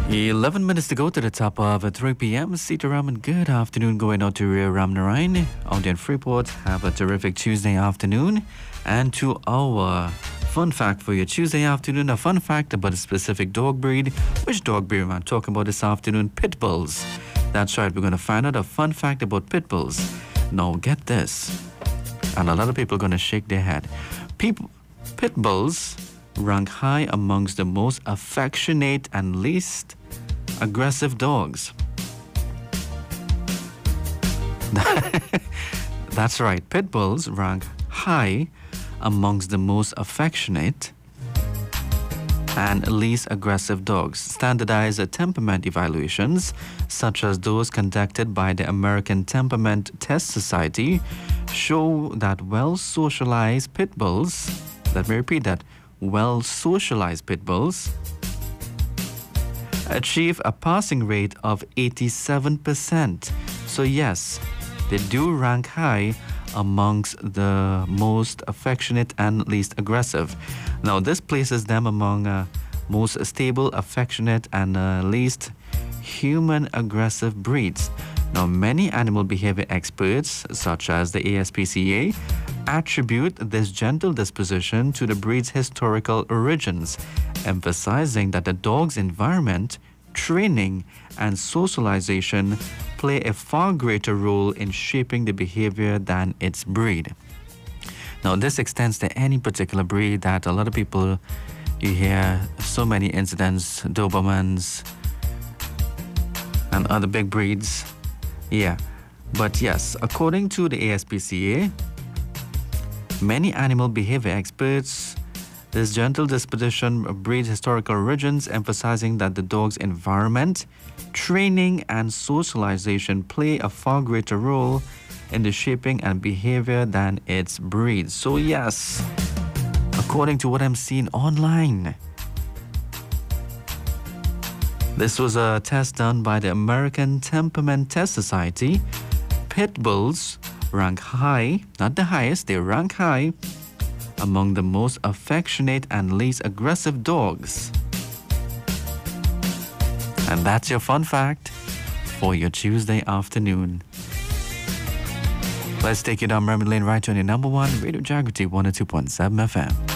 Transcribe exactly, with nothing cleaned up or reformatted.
eleven minutes to go to the top of three p.m. Sitaram, and good afternoon going out to Ram Narayan. Out there in Freeport, have a terrific Tuesday afternoon. And to our fun fact for your Tuesday afternoon, a fun fact about a specific dog breed. Which dog breed am I talking about this afternoon? Pit bulls. That's right, we're going to find out a fun fact about pit bulls. Now get this, and a lot of people are going to shake their head. People, pit bulls rank high amongst the most affectionate and least aggressive dogs. That's right, pit bulls rank high amongst the most affectionate and least aggressive dogs. Standardized temperament evaluations, such as those conducted by the American Temperament Test Society, show that well-socialized pit bulls, let me repeat that, well-socialized pit bulls achieve a passing rate of eighty-seven percent. So yes, they do rank high amongst the most affectionate and least aggressive. Now this places them among uh, most stable, affectionate and uh, least human aggressive breeds. Now many animal behavior experts, such as the A S P C A, attribute this gentle disposition to the breed's historical origins, emphasizing that the dog's environment, training, and socialization play a far greater role in shaping the behavior than its breed. Now, this extends to any particular breed that a lot of people, you hear so many incidents, Dobermans and other big breeds. Yeah, but yes, according to the A S P C A, many animal behavior experts, this gentle disposition breeds historical origins, emphasizing that the dog's environment, training, and socialization play a far greater role in the shaping and behavior than its breed. So yes, according to what I'm seeing online, this was a test done by the American Temperament Test Society. Pit bulls rank high, not the highest, they rank high among the most affectionate and least aggressive dogs. And that's your fun fact for your Tuesday afternoon. Let's take it down Memory Lane right to your number one, Radio Jagriti one oh two point seven F M.